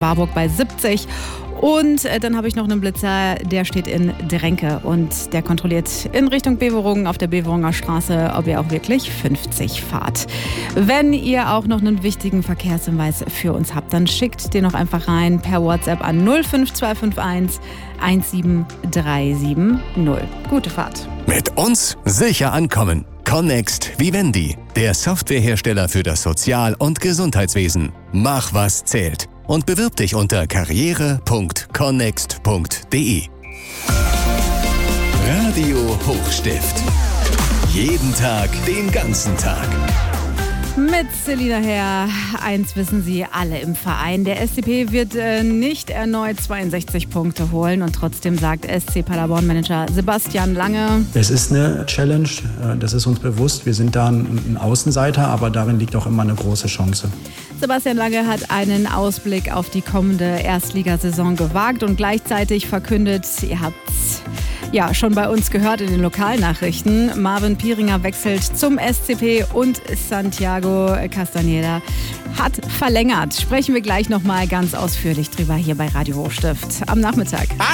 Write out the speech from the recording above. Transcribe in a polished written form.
Warburg bei 70. Und dann habe ich noch einen Blitzer, der steht in Drenke und der kontrolliert in Richtung Beverungen auf der Beverunger Straße, ob ihr auch wirklich 50 fahrt. Wenn ihr auch noch einen wichtigen Verkehrshinweis für uns habt, dann schickt den noch einfach rein per WhatsApp an 05251 17370. Gute Fahrt. Mit uns sicher ankommen. Connext Vivendi, der Softwarehersteller für das Sozial- und Gesundheitswesen. Mach, was zählt. Und bewirb dich unter karriere.connext.de. Radio Hochstift. Jeden Tag, den ganzen Tag. Mit Selina Herr. Eins wissen Sie alle im Verein. Der SCP wird nicht erneut 62 Punkte holen. Und trotzdem sagt SC Paderborn-Manager Sebastian Lange: Es ist eine Challenge, das ist uns bewusst. Wir sind da ein Außenseiter, aber darin liegt auch immer eine große Chance. Sebastian Lange hat einen Ausblick auf die kommende Erstligasaison gewagt und gleichzeitig verkündet, ihr habt's ja schon bei uns gehört in den Lokalnachrichten, Marvin Pieringer wechselt zum SCP und Santiago Castaneda hat verlängert. Sprechen wir gleich nochmal ganz ausführlich drüber hier bei Radio Hochstift am Nachmittag.